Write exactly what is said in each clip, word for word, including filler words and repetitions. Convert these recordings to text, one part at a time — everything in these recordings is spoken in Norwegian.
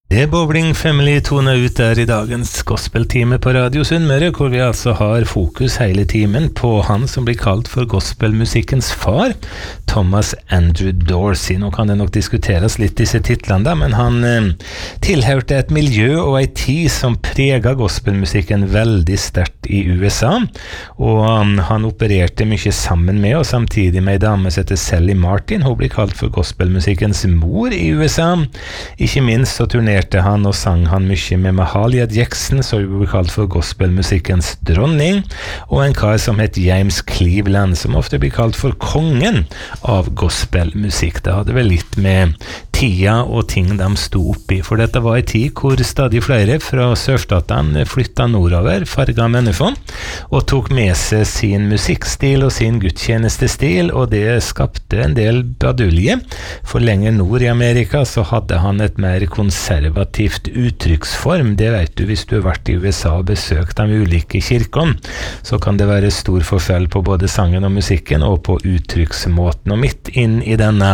Det Bowling Family toner ut der i dagens gospeltime på Radio Sunnmøre, hvor vi altså har fokus hele timen på han som blir kalt for gospelmusikkens far, Thomas Andrew Dorsey. Nå kan det nok diskuteres litt disse titlene da, men han eh, tilhørte et miljø og en tid som preget gospelmusikken veldig sterkt i U S A, og um, han opererte mye sammen med og samtidig med en dame som heter Sally Martin. Hun blir kalt for gospelmusikkens mor i U S A. Ikke minst så turnerte han og sang han mye med Mahalia Jackson, som ble kalt for gospelmusikkens dronning, og en kar som het James Cleveland, som ofte blir kalt for kongen av gospelmusikk. Det hadde vel litt med tida og ting de sto oppi, for dette var en tid hvor stadig flere fra sørstatene flyttet nordover, farga mennesker, og tok med seg sin musikkstil og sin gudstjenestestil, og det skapte en del badulje, for lenger nord i Amerika så hadde han et mer konservativt uttrykksform. Det vet du, hvis du har vært i U S A og besøkt de ulike kirkene, så kan det være stor forskjell på både sangen og musikken og på uttrykksmåten, og midt inn i denne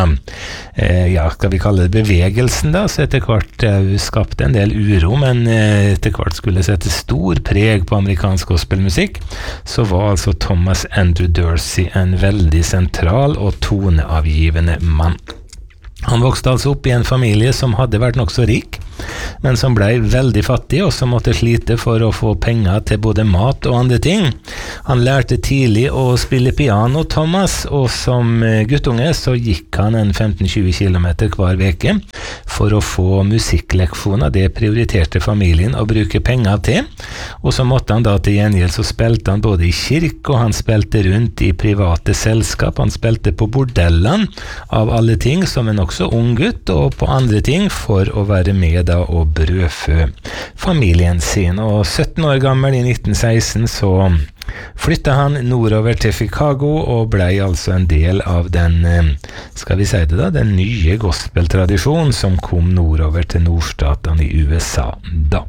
eh, ja, skal vi kalle det bevegelsen da, så etter hvert eh, skapte en del uro, men eh, etter hvert skulle sette stor preg på amerikansk gospelmusikk, så var altså Thomas Andrew Dorsey en veldig sentral og toneavgivende mann. Han vokste altså opp i en familie som hadde vært nok så rik, men som ble veldig fattig og som måtte slite for å få penger til både mat og andre ting. Han lærte tidlig å spille piano, Thomas, og som guttunge så gikk han en femten til tjue kilometer hver veke for å få musikkleksjoner. Det prioriterte familien å bruke penger til, og så måtte han da til gjengjeld så spilte han både i kirke, og han spilte rundt i private selskap, han spilte på bordellene av alle ting som en også ung gutt, og på andre ting for å være med da og brødfø familien sin. Og sytten år gammel i nitten seksten så flyttet han nordover til Chicago og ble altså en del av den, skal vi si det da, den nye gospeltradisjonen som kom nordover til nordstatene i U S A da.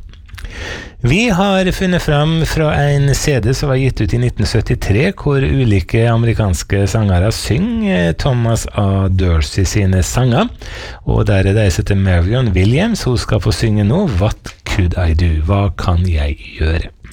Vi har funnet frem fra en C D som var gitt ut i nitten syttitre, hvor ulike amerikanske sangere synger Thomas A. Dorsey sine sanger, og der er det som heter Marion Williams. Hun skal få synge nå What Could I Do? Hva kan jeg gjøre?